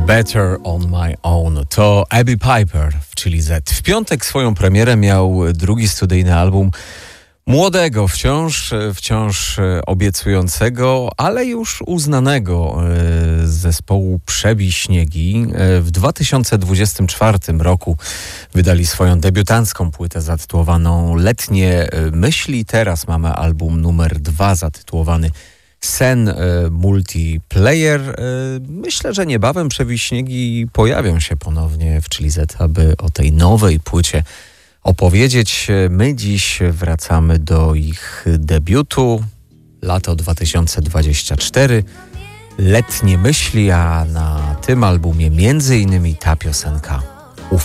Better on My Own. To Abby Piper w Chili Z. W piątek swoją premierę miał drugi studyjny album młodego, wciąż obiecującego, ale już uznanego zespołu Przebij Śniegi. W 2024 roku wydali swoją debiutancką płytę zatytułowaną Letnie Myśli. Teraz mamy album numer 2 zatytułowany Sen Multiplayer. Myślę, że niebawem Przebij Śniegi pojawią się ponownie w Chili Z, aby o tej nowej płycie opowiedzieć. My dziś wracamy do ich debiutu. Lato 2024. Letnie Myśli, a na tym albumie między innymi ta piosenka.